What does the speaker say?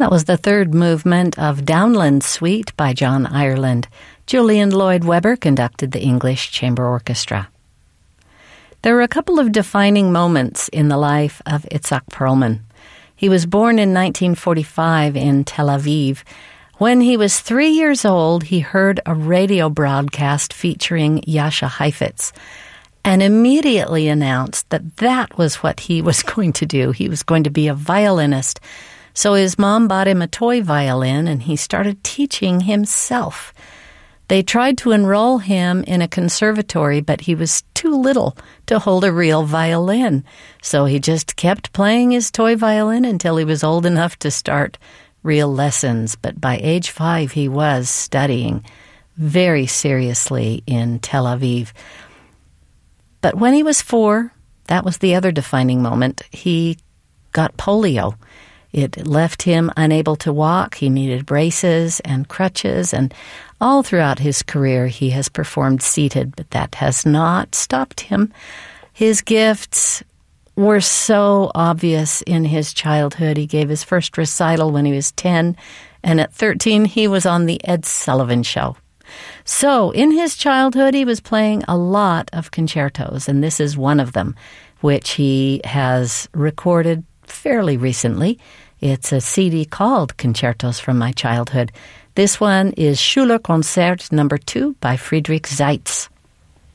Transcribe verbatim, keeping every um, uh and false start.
That was the third movement of Downland Suite by John Ireland. Julian Lloyd Webber conducted the English Chamber Orchestra. There were a couple of defining moments in the life of Itzhak Perlman. He was born in nineteen forty-five in Tel Aviv. When he was three years old, he heard a radio broadcast featuring Jascha Heifetz and immediately announced that that was what he was going to do. He was going to be a violinist. So his mom bought him a toy violin, and he started teaching himself. They tried to enroll him in a conservatory, but he was too little to hold a real violin. So he just kept playing his toy violin until he was old enough to start real lessons. But by age five, he was studying very seriously in Tel Aviv. But when he was four, that was the other defining moment. He got polio. It left him unable to walk. He needed braces and crutches, and all throughout his career he has performed seated, but that has not stopped him. His gifts were so obvious in his childhood. He gave his first recital when he was ten, and at thirteen he was on the Ed Sullivan Show. So in his childhood he was playing a lot of concertos, and this is one of them, which he has recorded fairly recently. It's a C D called Concertos from My Childhood. This one is Schülerkonzert number two by Friedrich Zeitz.